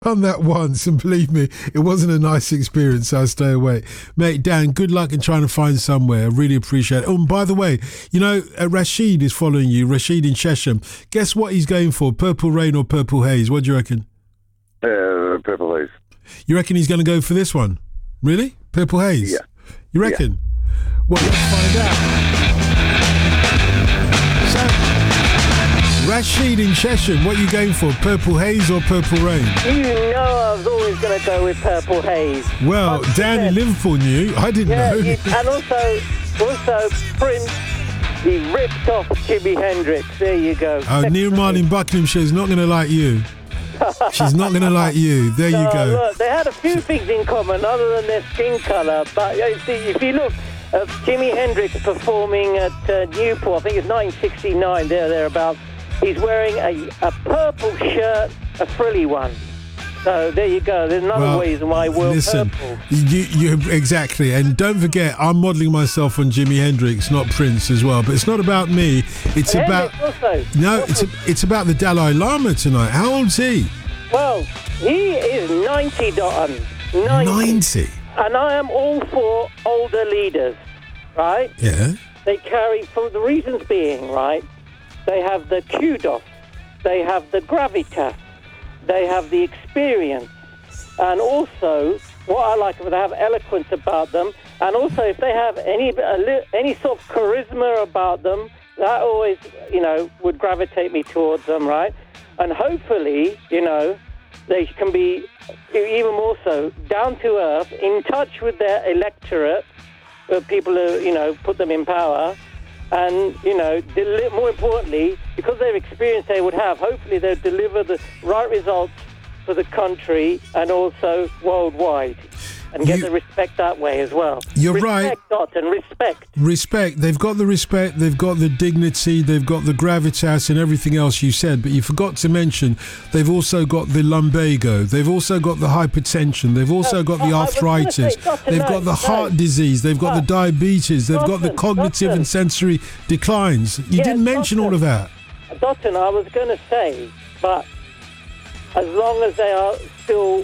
Done that once, and believe me, it wasn't a nice experience, so I stay away. Mate, Dan, good luck in trying to find somewhere. I really appreciate it. Oh, and by the way, Rashid is following you, Rashid in Chesham. Guess what he's going for, Purple Rain or Purple Haze? What do you reckon? Purple Haze. You reckon he's going to go for this one? Really? Purple Haze? Yeah. You reckon? Yeah. Well, let's find out. Rashid in Chesham, what are you going for? Purple Haze or Purple Rain? You know I was always going to go with Purple Haze. Well, Dan in Liverpool knew. I didn't know. And also Prince, he ripped off Jimi Hendrix. There you go. Neil Martin Buckinghamshire is not going to like you. She's not going to like you. There you go. Look, they had a few things in common other than their skin colour. But if you look at Jimi Hendrix performing at Newport, I think it's 1969, thereabouts, he's wearing a purple shirt, a frilly one. So there you go. There's another reason why I wear purple. You exactly. And don't forget, I'm modelling myself on Jimi Hendrix, not Prince as well. But it's not about me. It's about it's about the Dalai Lama tonight. How old's he? Well, he is 90, Don. 90. And I am all for older leaders, right? Yeah. They carry, for the reasons being, right? They have the kudos, they have the gravitas, they have the experience, and also what I like is they have eloquence about them, and also if they have any sort of charisma about them, that always would gravitate me towards them, right? And hopefully they can be even more so down to earth, in touch with their electorate, people who put them in power. And, more importantly, because of their experience they would have, hopefully they'll deliver the right results for the country and also worldwide. And get the respect that way as well. You're right. Respect. Respect. They've got the respect, they've got the dignity, they've got the gravitas and everything else you said. But you forgot to mention they've also got the lumbago, they've also got the hypertension, they've also got the arthritis, they've got the heart disease, they've got the diabetes, they've got the cognitive and sensory declines. You didn't mention all of that. Dotton, I was going to say, but as long as they are still...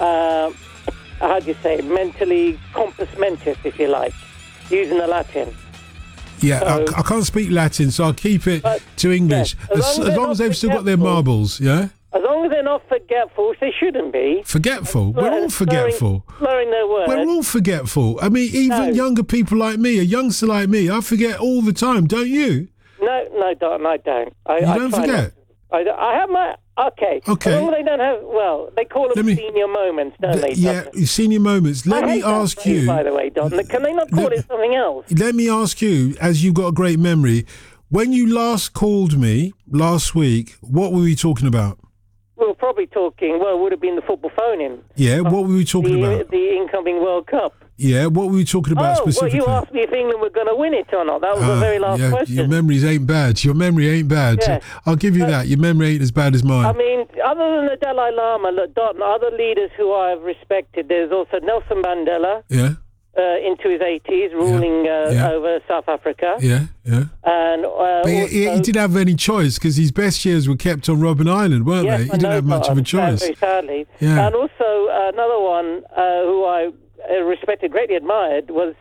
how do you say it? Mentally compos mentis, if you like, using the Latin. Yeah, so, I can't speak Latin, so I'll keep it to English. Yes, as long as they've still got their marbles, yeah? As long as they're not forgetful, which they shouldn't be. Forgetful? We're all forgetful. Slurring their words. We're all forgetful. I mean, even younger people like me, a youngster like me, I forget all the time, don't you? No, Don, I don't. You don't forget? I have my... Okay. As long as they don't have... Well, they call them senior moments, don't they? Yeah, senior moments. Let me ask you... By the way, Don, can they not call it something else? Let me ask you, as you've got a great memory, when you last called me last week, what were we talking about? We were probably talking... Well, it would have been the football phone-in. Yeah, what were we talking about? The incoming World Cup. Yeah, what were we talking about specifically? Well, you asked me if England were going to win it or not. That was the very last question. Your memories ain't bad. Your memory ain't bad. Yeah. I'll give you that. Your memory ain't as bad as mine. I mean, other than the Dalai Lama, other leaders who I have respected, there's also Nelson Mandela. Yeah. Into his 80s, ruling over South Africa. Yeah. And but he didn't have any choice because his best years were kept on Robben Island, weren't they? He didn't have much of a choice. Very sadly. Yeah. And also another one who I respected, greatly admired, was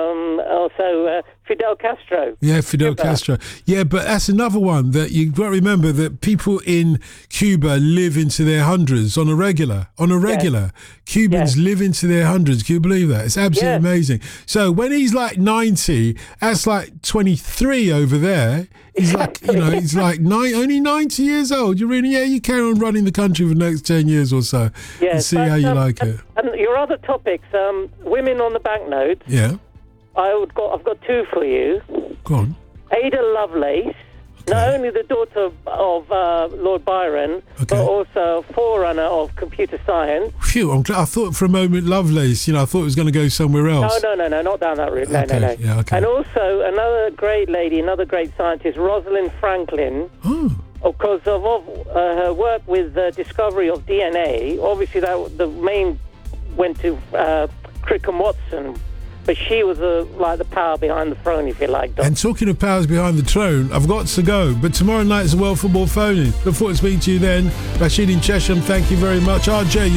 also Fidel Castro. Yeah, Fidel Castro. Yeah, but that's another one that you've got to remember, that people in Cuba live into their hundreds on a regular. Yes. Cubans live into their hundreds. Can you believe that? It's absolutely amazing. So when he's like 90, that's like 23 over there. He's like, he's like only 90 years old. You carry on running the country for the next 10 years or so and see how you like it. And your other topics, women on the banknotes. Yeah. I've got two for you. Go on. Ada Lovelace, not only the daughter of Lord Byron, but also a forerunner of computer science. Phew, I'm glad. I thought for a moment Lovelace, I thought it was going to go somewhere else. No, not down that route. No. Yeah, okay. And also another great lady, another great scientist, Rosalind Franklin. Oh. Because of her work with the discovery of DNA, obviously the main went to Crick and Watson. but she was like the power behind the throne, if you like. Doc. And talking of powers behind the throne, I've got to go. But tomorrow night's a World Football Phone-In. Look forward to speaking to you then. Rashid in Chesham, thank you very much. RJ,